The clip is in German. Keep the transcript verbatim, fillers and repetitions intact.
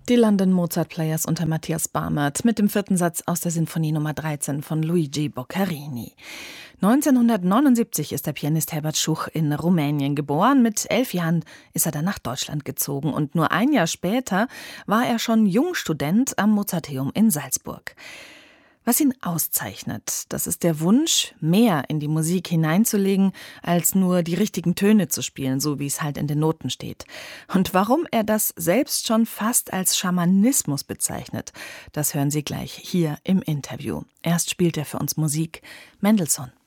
Die London Mozart Players unter Matthias Barmert mit dem vierten Satz aus der Sinfonie Nummer dreizehn von Luigi Boccherini. neunzehnhundertneunundsiebzig ist der Pianist Herbert Schuch in Rumänien geboren. Mit elf Jahren ist er dann nach Deutschland gezogen und nur ein Jahr später war er schon Jungstudent am Mozarteum in Salzburg. Was ihn auszeichnet, das ist der Wunsch, mehr in die Musik hineinzulegen, als nur die richtigen Töne zu spielen, so wie es halt in den Noten steht. Und warum er das selbst schon fast als Schamanismus bezeichnet, das hören Sie gleich hier im Interview. Erst spielt er für uns Musik, Mendelssohn.